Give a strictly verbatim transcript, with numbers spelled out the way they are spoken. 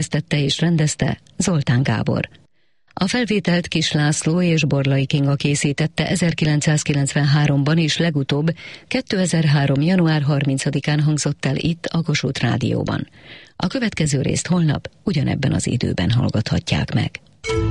Tette és rendezte Zoltán Gábor. A felvételt Kiss László és Borlai Kinga készítette ezerkilencszázkilencvenháromban, és legutóbb kétezer-három. január harmincadikán hangzott el itt a Kossuth Rádióban. A következő részt holnap ugyanebben az időben hallgathatják meg.